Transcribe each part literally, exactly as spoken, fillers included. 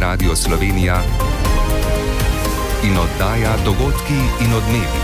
Radio Slovenija in oddaja Dogodki in odmevi.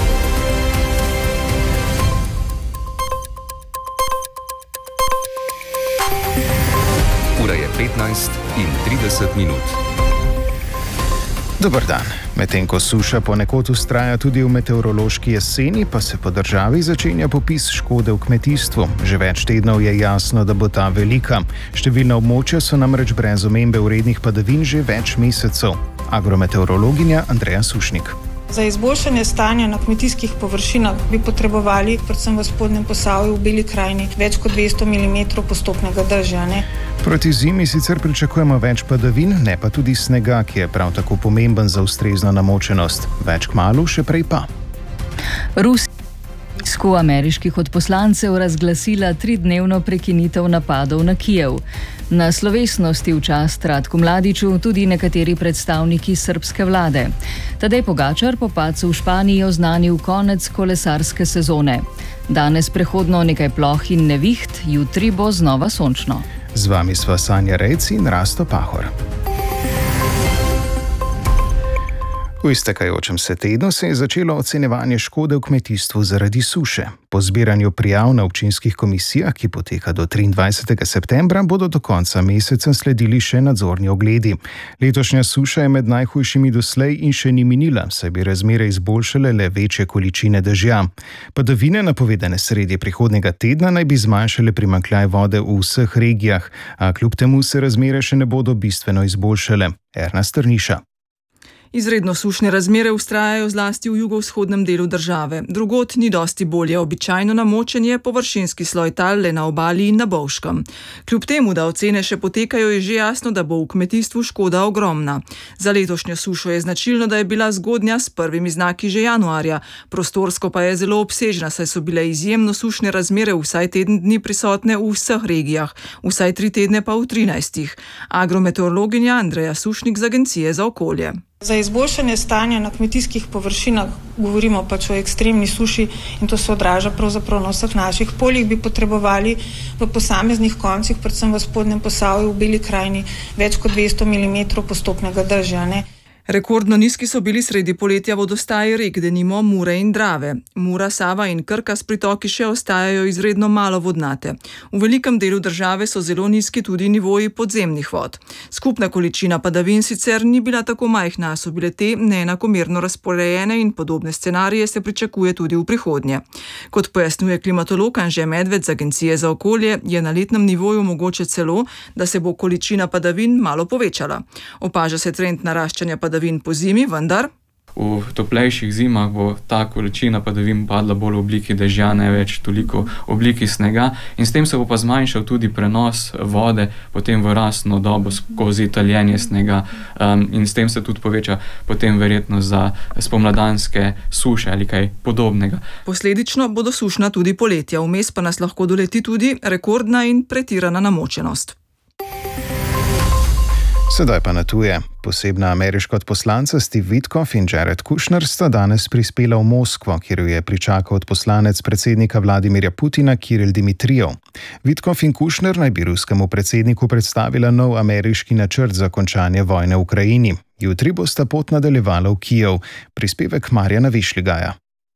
Ura je petnajst in trideset minut. Dober dan. Medtem ko suša ponekod vztraja tudi v meteorološki jeseni, pa se po državi začenja popis škode v kmetijstvu. Že več tednov je jasno, da bo ta velika. Številna območja so namreč brez omembe vrednih padavin že več mesecev. Agrometeorologinja Andreja Sušnik. Za izboljšanje stanja na kmetijskih površinah bi potrebovali, predvsem v spodnjem Posavju, v Beli krajini, več kot dvesto milimetrov postopnega dežja. Ne? Proti zimi sicer pričakujemo več padavin, ne pa tudi snega, ki je prav tako pomemben za ustrezno namočenost. Več kmalu, še prej pa. Rusija je ameriških odposlancev razglasila tridnevno prekinitev napadov na Kijev. Na slovesnosti v čast Ratku Mladiću tudi nekateri predstavniki srbske vlade. Tadej Pogačar po padcu v Španiji oznanil konec kolesarske sezone. Danes prehodno nekaj ploh in neviht, jutri bo znova sončno. Z vami sva Sanja Rejc in Rasto Pahor. V iztekajočem se tednu se je začelo ocenjevanje škode v kmetijstvu zaradi suše. Po zbiranju prijav na občinskih komisijah, ki poteka do triindvajsetega septembra, bodo do konca meseca sledili še nadzorni ogledi. Letošnja suša je med najhujšimi doslej in še ni minila, saj bi razmere izboljšale le večje količine dežja. Padavine, napovedane sredi prihodnjega tedna, naj bi zmanjšale primanjkljaj vode v vseh regijah, a kljub temu se razmere še ne bodo bistveno izboljšale. Erna Strniša. Izredno sušne razmere vztrajajo zlasti v jugovzhodnem delu države. Drugod ni dosti bolje, običajno namočenje, površinski sloj tal le na obali in na Bovškem. Kljub temu, da ocene še potekajo, je že jasno, da bo v kmetijstvu škoda ogromna. Za letošnjo sušo je značilno, da je bila zgodnja s prvimi znaki že januarja. Prostorsko pa je zelo obsežna, saj so bile izjemno sušne razmere vsaj teden dni prisotne v vseh regijah, vsaj tri tedne pa v trinajstih. Agrometeorologinja Andreja Sušnik z Agencije za okolje. Za izboljšanje stanja na kmetijskih površinah, govorimo pač o ekstremni suši in to se odraža pravzaprav na vseh naših poljih, bi potrebovali v posameznih koncih, predvsem v spodnjem Posavju, v Beli krajini, več kot dvesto milimetrov postopnega dežja. Ne? Rekordno nizki so bili sredi poletja vodostaji rek, denimo Mure in Drave. Mura, Sava in Krka s pritoki še ostajajo izredno malo vodnate. V velikem delu države so zelo nizki tudi nivoji podzemnih vod. Skupna količina padavin sicer ni bila tako majhna, so bile te neenakomerno razporejene in podobne scenarije se pričakuje tudi v prihodnje. Kot pojasnjuje klimatolog Anže Medved z Agencije za okolje, je na letnem nivoju mogoče celo, da se bo količina padavin malo povečala. Opaža se trend naraščanja padavin po zimi, vendar v toplejših zimah bo ta količina padavin padla bolj v obliki dežja, ne več toliko v obliki snega, in s tem se bo pa zmanjšal tudi prenos vode potem v rastno dobo skozi taljenje snega, um, in s tem se tudi poveča potem verjetnost za spomladanske suše ali kaj podobnega. Posledično bodo sušna tudi poletja, vmes pa nas lahko doleti tudi rekordna in pretirana namočenost. Sedaj pa na tuje. Posebna ameriška odposlanca Steve Witkoff in Jared Kushner sta danes prispela v Moskvo, kjer jo je pričakal odposlanec predsednika Vladimirja Putina Kiril Dimitrijev. Witkoff in Kushner naj bi ruskemu predsedniku predstavila nov ameriški načrt za končanje vojne v Ukrajini. Jutri bosta pot nadaljevala v Kijev. Prispevek Marjana Višligaja.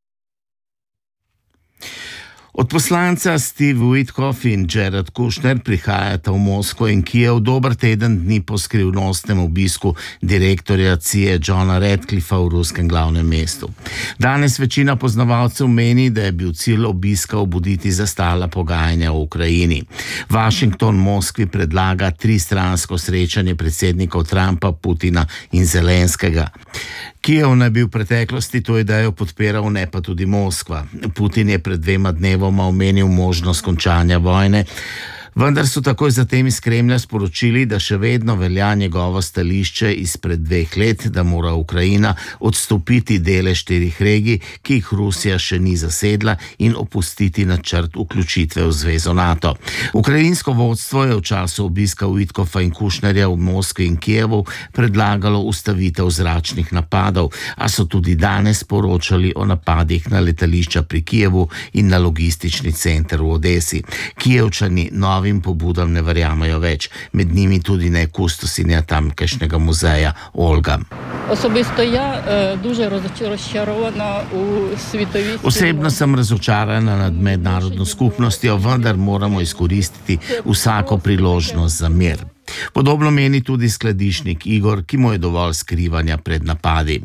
Odposlanca Steve Witkoff in Jared Kushner prihajata v Moskvo in Kijev dober teden dni po skrivnostnem obisku direktorja C I A Johna Radcliffa v ruskem glavnem mestu. Danes večina poznavalcev meni, da je bil cilj obiska obuditi zastala pogajanja v Ukrajini. Washington Moskvi predlaga tristransko srečanje predsednikov Trumpa, Putina in Zelenskega. Kijev naj bi v preteklosti to idejo podpiral, ne pa tudi Moskva. Putin je pred dvema dnevoma omenil možnost končanja vojne, vendar so takoj zatem iz Kremlja sporočili, da še vedno velja njegovo stališče izpred dveh let, da mora Ukrajina odstopiti dele štirih regij, ki jih Rusija še ni zasedla, in opustiti načrt vključitve v zvezo NATO. Ukrajinsko vodstvo je v času obiska Witkoffa in Kushnerja v Moskvi in Kijevu predlagalo ustavitev zračnih napadov, a so tudi danes poročali o napadih na letališča pri Kijevu in na logistični center v Odesi. Kijevčani novi novim pobudam ne verjamejo več. Med njimi tudi ne kustosinja tamkajšnjega muzeja Olga. Особисто я дуже розчарована у світовій. Osebno sem razočarana nad mednarodno skupnostjo, vendar moramo izkoristiti vsako priložnost za mir. Podobno meni tudi skladišnik Igor, ki mu je dovolj skrivanja pred napadi.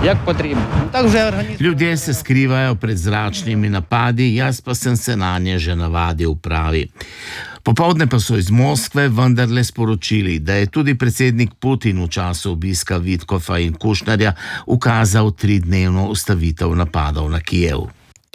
Ljudje se skrivajo pred zračnimi napadi, jaz pa sem se na nje že navadil, pravi. Popoldne pa so iz Moskve vendarle sporočili, da je tudi predsednik Putin v času obiska Witkofa in Kušnerja ukazal tridnevno ustavitev napadov na Kijev.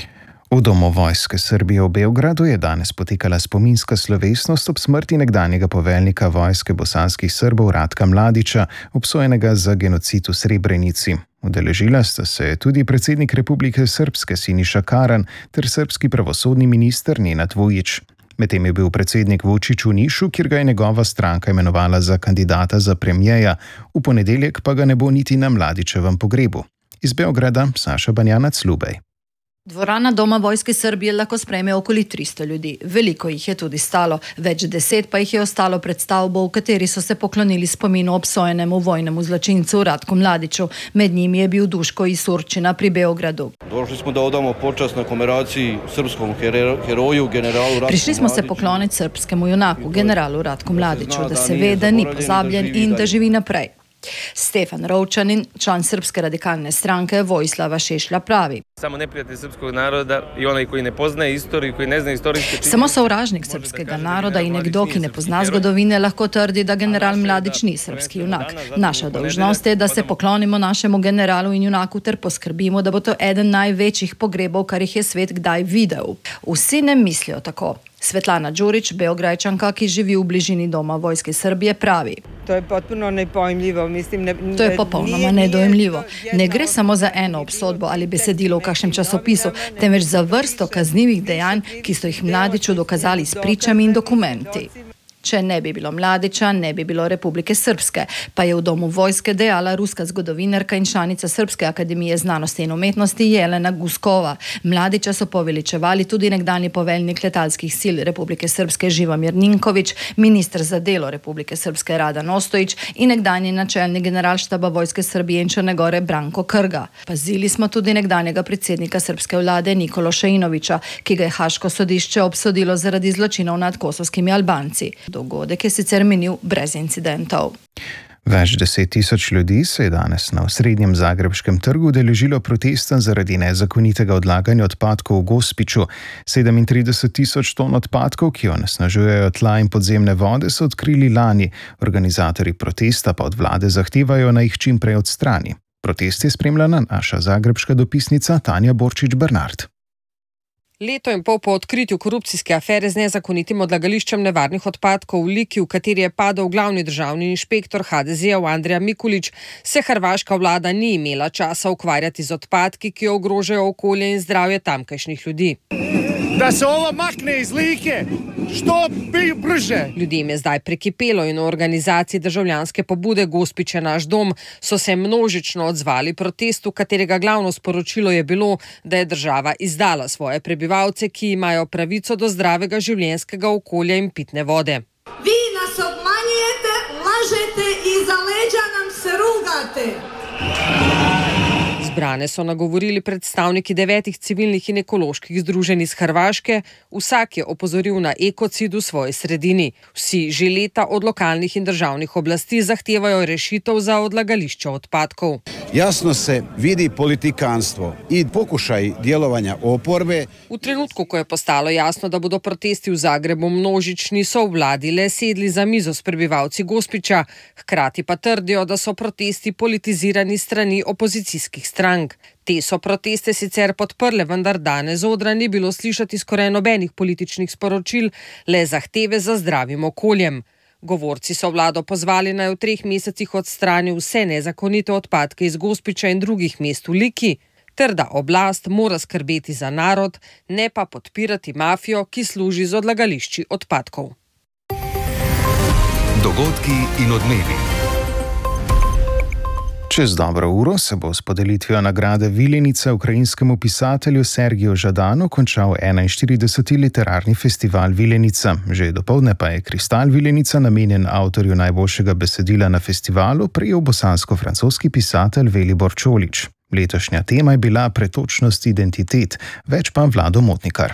V Domu vojske Srbije v Beogradu je danes potekala spominska slovesnost ob smrti nekdanjega poveljnika vojske bosanskih Srbov Ratka Mladića, obsojenega za genocid v Srebrenici. Udeležila sta se tudi predsednik Republike Srpske Siniša Karan ter srbski pravosodni minister Nenad Vujić. Medtem je bil predsednik Vučić v Nišu, kjer ga je njegova stranka imenovala za kandidata za premijeja, v ponedeljek pa ga ne bo niti na Mladićevem pogrebu. Iz Beograda Saša Banjanac Lubej. Dvorana Doma vojske Srbije lahko sprejme okoli tristo ljudi. Veliko jih je tudi stalo, več deset pa jih je ostalo pred stavbo, v kateri so se poklonili spominu obsojenemu vojnemu zločincu Ratku Mladiću. Med njimi je bil Duško iz Surčina pri Beogradu. Došli smo da odamo počast na komemoraciji srpskom heroju, generalu Ratku Mladiću. Prišli smo se pokloniti srpskemu junaku, generalu Ratku Mladiću, da se ve, da ni pozabljen in da živi naprej. Stefan Rovčanin, član Srpske radikalne stranke Vojislava Šešlja, pravi. Samo neprijatelj srpskog naroda i onaj koji ne poznaje istoriju, koji ne zna istorijske činjenice. Samo sovražnik srpskega naroda in nekdo, ki ne pozna zgodovine, lahko trdi, da general Mladić ni srpski junak. Naša dolžnost je, da se poklonimo našemu generalu in junaku ter poskrbimo, da bo to eden največjih pogrebov, kar jih je svet kdaj videl. Vsi ne mislijo tako. Svetlana Đurić, Beograjčanka, ki živi v bližini Doma vojske Srbije, pravi. To je potpuno nepojmljivo. Mislim, ne, to je popolnoma nedojemljivo. Ne gre samo za eno obsodbo ali besedilo v kakšnem časopisu, temveč za vrsto kaznivih dejanj, ki so jih Mladiću dokazali s pričami in dokumenti. Če ne bi bilo Mladića, ne bi bilo Republike Srpske, pa je v Domu vojske dejala ruska zgodovinarka in članica Srpske akademije znanosti in umetnosti Jelena Guskova. Mladića so poveličevali tudi nekdanji poveljnik letalskih sil Republike Srpske Živomir Ninković, minister za delo Republike Srpske Radan Ostojić in nekdanji načelnik generalštaba vojske Srbije in Črne Gore Branko Krga. Pazili smo tudi nekdanjega predsednika srpske vlade Nikološa Inovića, ki ga je Haško sodišče obsodilo zaradi zločinov nad kosovskimi Albanci. Dogodek je sicer minil brez incidentov. Več deset tisoč ljudi se je danes na osrednjem zagrebškem trgu udeležilo protesta zaradi nezakonitega odlaganja odpadkov v Gospiću. sedemintrideset tisoč ton odpadkov, ki onesnažujejo tla in podzemne vode, so odkrili lani. Organizatorji protesta pa od vlade zahtevajo, naj jih čim prej odstrani. Protest je spremljala naša zagrebška dopisnica Tanja Borčič Bernard. Leto in pol po odkritju korupcijske afere z nezakonitim odlagališčem nevarnih odpadkov v Liki, v kateri je padel glavni državni inšpektor ha de zeja Andrija Mikulić, se hrvaška vlada ni imela časa ukvarjati z odpadki, ki ogrožajo okolje in zdravje tamkajšnjih ljudi. Da se ovo makne iz Like, što brže. Ljudem je zdaj prekipelo in v organizaciji državljanske pobude Gospić je naš dom so se množično odzvali protestu, katerega glavno sporočilo je bilo, da je država izdala svoje prebivalce, ki imajo pravico do zdravega življenjskega okolja in pitne vode. Vi nas obmanjujete, lažete i za leđa nam se rugate. Zbrane so nagovorili predstavniki devetih civilnih in ekoloških združenj iz Hrvaške, vsak je opozoril na ekocid v svoji sredini. Vsi že leta od lokalnih in državnih oblasti zahtevajo rešitev za odlagališče odpadkov. Jasno se vidi politikanstvo i pokušaj djelovanja oporbe. V trenutku, ko je postalo jasno, da bodo protesti v Zagrebu množični, so v vladi le sedli za mizo s prebivalci Gospića, hkrati pa trdijo, da so protesti politizirani strani opozicijskih strank. Te so proteste sicer podprle, vendar danes z odra ni bilo slišati skoraj nobenih političnih sporočil, le zahteve za zdravim okoljem. Govorci so vlado pozvali, naj v treh mesecih odstrani vse nezakonite odpadke iz Gospića in drugih mest v Liki, ter da oblast mora skrbeti za narod, ne pa podpirati mafijo, ki služi z odlagališči odpadkov. Dogodki in odmevi. Čez dobro uro se bo s podelitvijo nagrade Vilenica ukrajinskemu pisatelju Sergiju Žadanu končal enainštirideseti literarni festival Vilenica. Že dopoldne pa je kristal Vilenica, namenjen avtorju najboljšega besedila na festivalu, prejel bosansko-francoski pisatelj Velibor Čolić. Letošnja tema je bila pretočnost identitet, več pa Vlado Motnikar.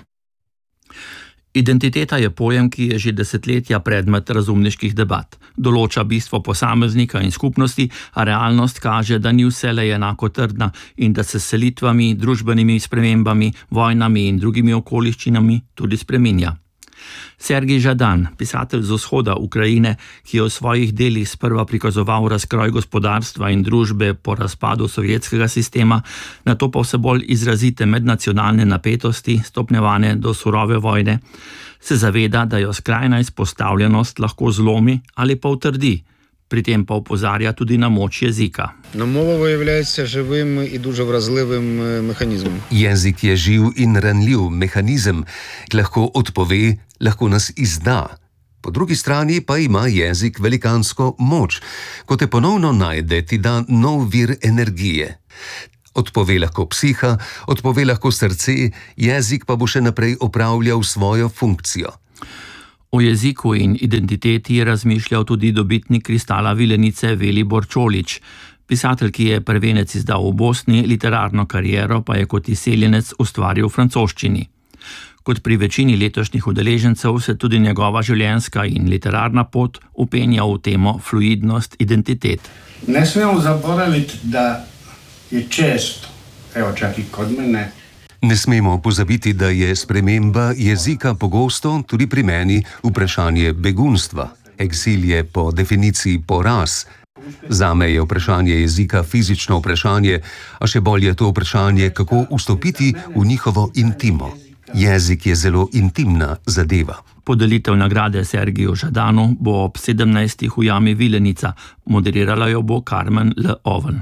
Identiteta je pojem, ki je že desetletja predmet razumniških debat. Določa bistvo posameznika in skupnosti, a realnost kaže, da ni vselej enako trdna in da se s selitvami, družbenimi spremembami, vojnami in drugimi okoliščinami tudi spreminja. Sergij Žadan, pisatelj z vzhoda Ukrajine, ki je v svojih delih sprva prikazoval razkroj gospodarstva in družbe po razpadu sovjetskega sistema, nato pa vse bolj izrazite mednacionalne napetosti, stopnjevane do surove vojne, se zaveda, da jo skrajna izpostavljenost lahko zlomi ali pa utrdi. Pri tem pa opozarja tudi na moč jezika. No, mova виявляється живим і дуже вразливим механізмом. Jezik je živ in ranljiv mehanizem, ki lahko odpove, lahko nas izda. Po drugi strani pa ima jezik velikansko moč. Ko te ponovno najde, ti da nov vir energije. Odpove lahko psiha, odpove lahko srce, jezik pa bo še naprej opravljal svojo funkcijo. O jeziku in identiteti je razmišljal tudi dobitnik kristala Vilenice Velibor Čolić. Pisatelj, ki je prvenec izdal v Bosni, literarno kariero pa je kot izseljenec ustvaril v francoščini. Kot pri večini letošnjih udeležencev se tudi njegova življenjska in literarna pot upenja v temo fluidnost identitet. Ne smemo zaboraviti, da je često, evo čak i kod mene, Ne smemo pozabiti, da je sprememba jezika pogosto, tudi pri meni, vprašanje begunstva. Eksil je po definiciji poraz. Zame je vprašanje jezika fizično vprašanje, a še bolj je to vprašanje, kako vstopiti v njihovo intimo. Jezik je zelo intimna zadeva. Podelitev nagrade Sergiju Žadanu bo ob sedemnajstih v jami Vilenica, moderirala jo bo Carmen Le Oven.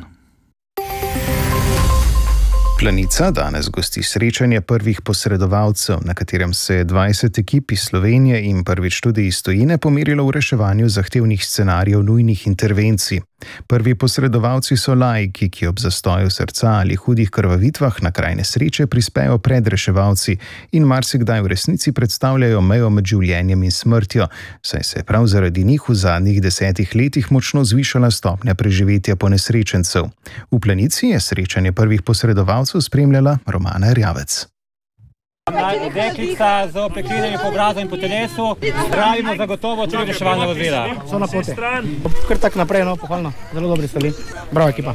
Planica danes gosti srečanje prvih posredovalcev, na katerem se je dvajset ekip iz Slovenije in prvič tudi iz tujine pomerilo v reševanju zahtevnih scenarijev nujnih intervencij. Prvi posredovalci so laiki, ki ob zastoju srca ali hudih krvavitvah na kraj nesreče prispejo pred reševalci in marsikdaj v resnici predstavljajo mejo med življenjem in smrtjo, saj se je prav zaradi njih v zadnjih desetih letih močno zvišala stopnja preživetja ponesrečencev. V Planici je srečanje prvih posredovalcev spremljala Romana Erjavec. Deklica z opeklinami po obrazu in po telesu, zdravimo zagotovo tudi reševalna vozila. So na poti. Kar tak naprej, no, pohvalno. Zelo dobri stali. Bravo, ekipa.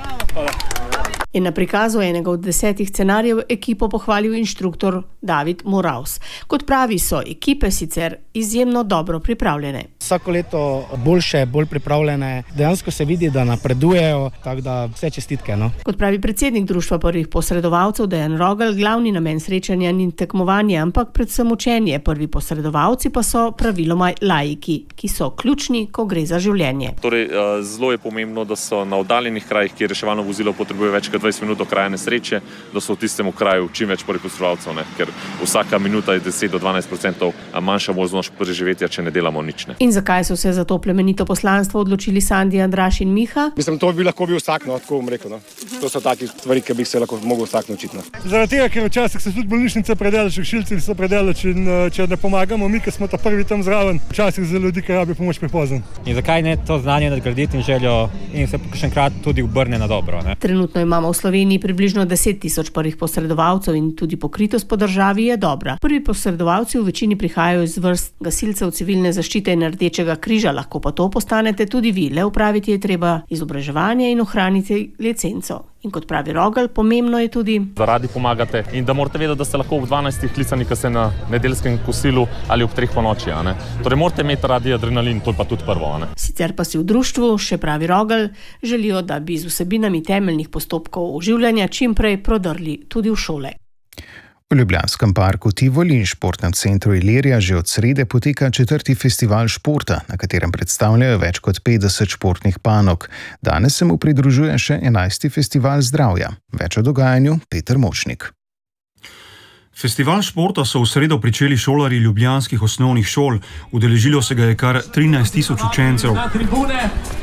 In na prikazu enega od desetih scenarijev ekipo pohvalil inštruktor David Moraus. Kot pravi, so ekipe sicer izjemno dobro pripravljene. Vsako leto boljše, bolj pripravljene, dejansko se vidi, da napredujejo, tako da vse čestitke. No? Kot pravi predsednik Društva prvih posredovalcev Dejan Rogel, glavni namen srečanja ni tekmovanje, ampak predvsem učenje. Prvi posredovalci pa so praviloma laiki, ki so ključni, ko gre za življenje. Torej, zelo je pomembno, da so na oddaljenih krajih, kjer reševalno vozilo potrebuje več kot dvajset minut do kraja nesreče, da so v tistem kraju čim več prvih posredovalcev, ker vsaka minuta je deset do dvanajst procentov manjša možnost preživetja, če ne delamo nič. Ne. In zakaj so se za to plemenito poslanstvo odločili Sandi, Andraš in Miha? Mislim, to bi lahko bil vsak, no, tako bom rekel. No. To so taki stvari, ki bi se lahko mogel vsak naučiti. No. Zaradi tega, ker včasih se tudi bolnišnice predelač, rešilci so predelač in če ne pomagamo, mi, ki smo ta prvi tam zraven, včasih za ljudi, ki rabi pomoč prepozno. In zakaj ne to znanje nadgraditi in željo in se kakšenkrat tudi obrne na dobro? Ne? Trenutno imamo v Sloveniji približno deset tisoč prvih posredovalcev in tudi pokritost po državi je dobra. Prvi posredovalci v večini prihajajo iz vrst gasilcev civilne zaščite in Rdečega križa, lahko pa to postanete tudi vi, le upraviti je treba izobraževanje in ohraniti licenco. In kot pravi Rogel, pomembno je tudi, da radi pomagate in da morate vedeti, da ste lahko ob dvanajstih klicani, ko ste na nedeljskem kosilu ali ob treh po noči. Torej morate imeti radi adrenalin, to je pa tudi prvo. Ne? Sicer pa si v društvu, še pravi Rogel, želijo, da bi z vsebinami temeljnih postopkov oživljanja čim prej prodrli tudi v šole. V Ljubljanskem parku Tivoli in športnem centru Ilirija že od srede poteka četrti festival športa, na katerem predstavljajo več kot petdeset športnih panog. Danes se mu pridružuje še enajsti festival zdravja. Več o dogajanju Peter Močnik. Festival športa so v sredo pričeli šolarji ljubljanskih osnovnih šol. Udeležilo se ga je kar trinajst tisoč učencev.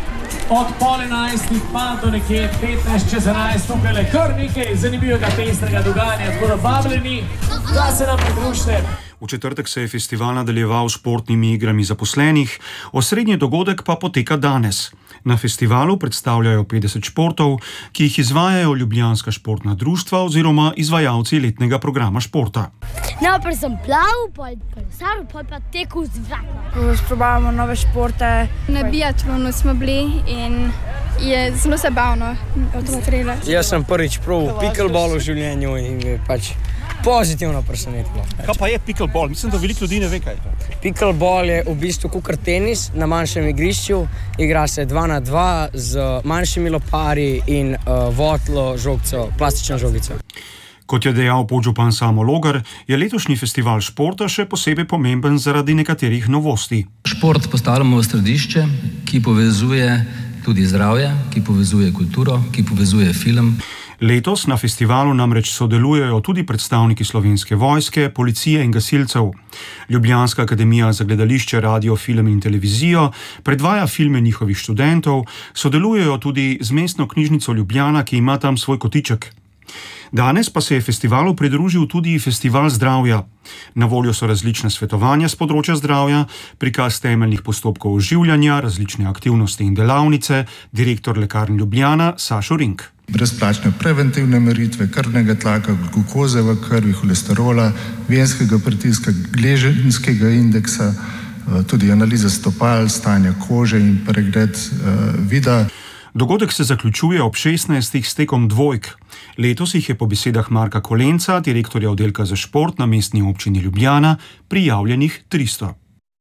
od pol enajstih pa do nekje petnajst čez enajst, tukaj le kar nekaj zanimivega pestrega dogajanja, tako da vabljeni, da se nam pridružite. V četrtek se je festival nadaljeval s športnimi igrami zaposlenih, osrednji dogodek pa poteka danes. Na festivalu predstavljajo petdeset športov, ki jih izvajajo ljubljanska športna društva oziroma izvajalci letnega programa športa. Najprej sem plaval, pol kolesaril, pol pa tekel z vlakom. Sprobavamo nove športe. Na biatlonu smo bili in je zelo zabavno odmatrila. Jaz sem prvič probil pickleball v življenju in pač pozitivno presenetilo. Kaj pa je pickleball? Mislim, da veliko ljudi ne ve, kaj je to. Pickleball je v bistvu kakor tenis na manjšem igrišču. Igra se dva na dva z manjšimi lopari in uh, votlo žogco, plastično žogico. Kot je dejal podžupan Samo Logar, je letošnji festival športa še posebej pomemben zaradi nekaterih novosti. Šport postavljamo v središče, ki povezuje tudi zdravje, ki povezuje kulturo, ki povezuje film. Letos na festivalu namreč sodelujejo tudi predstavniki Slovenske vojske, policije in gasilcev. Ljubljanska akademija za gledališče, radio, film in televizijo predvaja filme njihovih študentov, sodelujejo tudi z mestno knjižnico Ljubljana, ki ima tam svoj kotiček. Danes pa se je festivalu pridružil tudi Festival zdravja. Na voljo so različne svetovanja z področja zdravja, prikaz temeljnih postopkov oživljanja, različne aktivnosti in delavnice, direktor Lekarn Ljubljana Sašo Rink. Brezplačne preventivne meritve krvnega tlaka, glukoze v krvi, holesterola, venskega pritiska, gleženskega indeksa, tudi analiza stopal, stanja kože in pregled uh, vida. Dogodek se zaključuje ob šestnajstih s tekom dvojk. Letos jih je po besedah Marka Kolenca, direktorja oddelka za šport na mestni občini Ljubljana, prijavljenih tristo.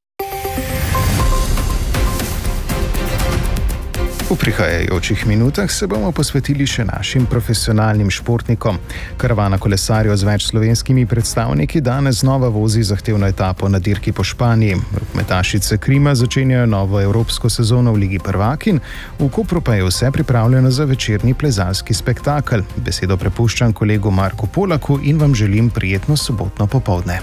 V prihajajočih minutah se bomo posvetili še našim profesionalnim športnikom. Karavana kolesarjev z več slovenskimi predstavniki danes znova vozi zahtevno etapo na dirki po Španiji. Rokometašice Krima začenjajo novo evropsko sezono v Ligi prvakinj, v Kopru pa je vse pripravljeno za večerni plezalski spektakel. Besedo prepuščam kolegu Marku Polaku in vam želim prijetno sobotno popoldne.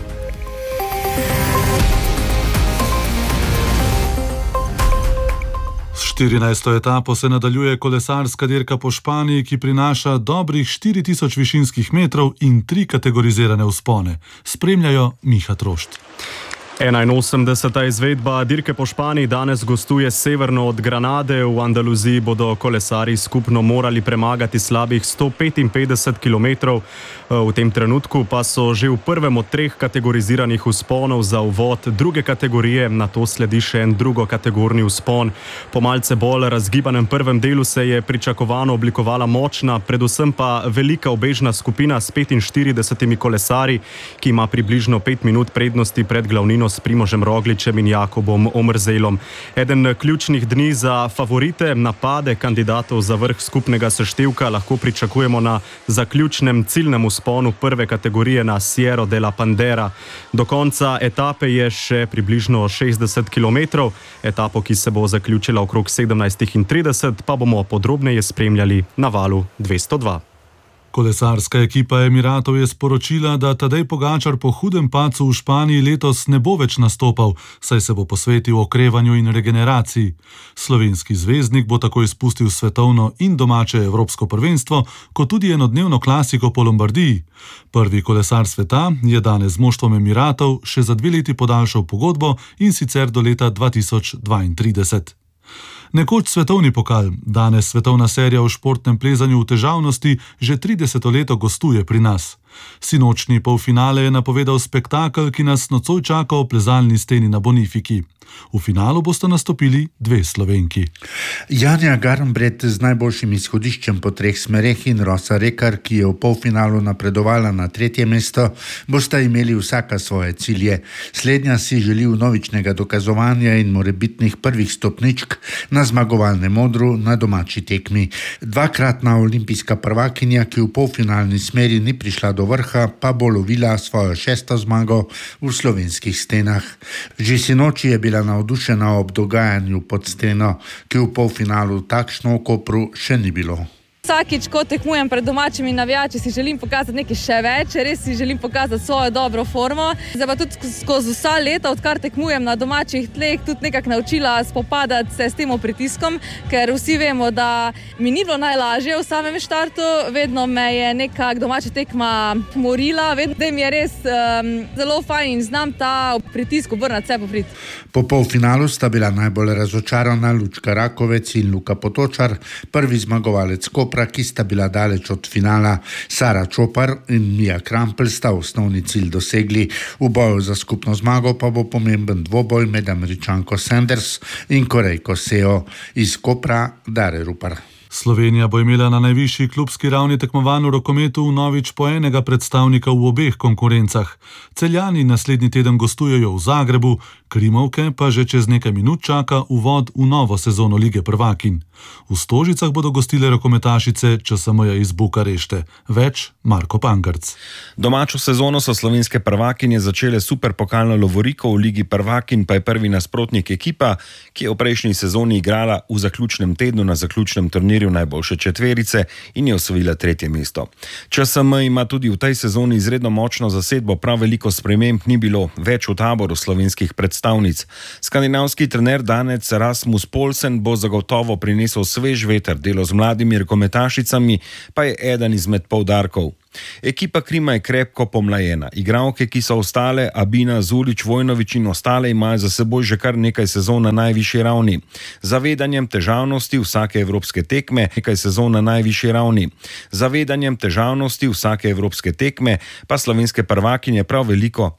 štirinajsto etapo se nadaljuje kolesarska dirka po Španiji, ki prinaša dobrih štiri tisoč višinskih metrov in tri kategorizirane vzpone. Spremljajo Miha Trošt. enainosemdeseta izvedba dirke po Španiji danes gostuje severno od Granade. V Andaluziji bodo kolesarji skupno morali premagati slabih sto petinpetdeset kilometrov. V tem trenutku pa so že v prvem od treh kategoriziranih vzponov za uvod druge kategorije, nato sledi še en drugokategorni vzpon. Po malce bolj razgibanem prvem delu se je pričakovano oblikovala močna, predvsem pa velika ubežna skupina s petinštiridesetimi kolesarji, ki ima približno pet minut prednosti pred glavnino s Primožem Rogličem in Jakobom Omrzelom. Eden ključnih dni za favorite, napade kandidatov za vrh skupnega seštevka lahko pričakujemo na zaključnem ciljnem vzponu prve kategorije na Sierra de la Pandera. Do konca etape je še približno šestdeset kilometrov. Etapo, ki se bo zaključila okrog sedemnajst trideset, pa bomo podrobneje spremljali na valu dvesto dva. Kolesarska ekipa Emiratov je sporočila, da Tadej Pogačar po hudem padcu v Španiji letos ne bo več nastopal, saj se bo posvetil okrevanju in regeneraciji. Slovenski zvezdnik bo tako izpustil svetovno in domače evropsko prvenstvo, kot tudi enodnevno klasiko po Lombardiji. Prvi kolesar sveta je danes z moštvom Emiratov še za dve leti podaljšal pogodbo in sicer do leta dva tisoč dvaintrideset. Nekoč svetovni pokal, danes svetovna serija v športnem plezanju v težavnosti že trideseto leto gostuje pri nas. Sinočni polfinale je napovedal spektakel, ki nas nocoj čaka v plezalni steni na Bonifiki. V finalu bosta nastopili dve Slovenki. Janja Garnbret z najboljšim izhodiščem po treh smereh in Rosa Rekar, ki je v polfinalu napredovala na tretje mesto, bosta imeli vsaka svoje cilje. Slednja si želi vnovičnega dokazovanja in morebitnih prvih stopničk na zmagovalnem odru na domači tekmi. Dvakratna olimpijska prvakinja, ki v polfinalni smeri ni prišla do vrha, pa bo lovila svojo šesto zmago v slovenskih stenah. Že sinoči je bila navdušena ob dogajanju pod steno, ki v polfinalu takšno v Kopru še ni bilo. Vsakič, ko tekmujem pred domačimi navijači, si želim pokazati nekaj še več, res si želim pokazati svojo dobro formo. Zdaj pa tudi skozi vsa leta, odkar tekmujem na domačih tleh, tudi nekako naučila spopadati se s tem pritiskom, ker vsi vemo, da mi ni bilo najlažje v samem štartu, vedno me je nekako domača tekma morila, vedno da mi je res um, zelo fajn in znam ta pritisk obrnati vse poprit. Po polfinalu sta bila najbolj razočarana Lučka Rakovec in Luka Potočar, prvi zmagovalec Kopra, ki sta bila daleč od finala. Sara Čopar in Mija Krampelj sta osnovni cilj dosegli. V boju za skupno zmago pa bo pomemben dvoboj med Američanko Sanders in Korejko Seo. Iz Kopra Dare Rupar. Slovenija bo imela na najvišji klubski ravni tekmovanj v rokometu vnovič po enega predstavnika v obeh konkurencah. Celjani naslednji teden gostujejo v Zagrebu, Krimovke pa že čez nekaj minut čaka uvod v novo sezono Lige prvakinj. V Stožicah bodo gostile rokometašice Č S M-ja iz Bukarešte. Več Marko Pankrc. Domačo sezono so slovenske prvakinje začele superpokalno lovoriko, v Ligi prvakinj pa je prvi nasprotnik ekipa, ki je v prejšnji sezoni igrala v zaključnem tednu na zaključnem turnirju najboljše četverice in je osvojila tretje mesto. Č S M ima tudi v tej sezoni izredno močno zasedbo, prav veliko sprememb ni bilo, več v taboru slovenskih predstavnic. Skandinavski trener danec Rasmus Poulsen bo zagotovo prinesel svež veter, delo z mladimi rokometašicami pa je eden izmed poudarkov. Ekipa Krima je krepko pomlajena. Igralke, ki so ostale, Abina, Zulič, Vojnovič in ostale, imajo za seboj že kar nekaj sezon na najvišji ravni. Zavedanjem težavnosti vsake evropske tekme, nekaj sezon na najvišji ravni. Zavedanjem težavnosti vsake evropske tekme pa slovenske prvakinje prav veliko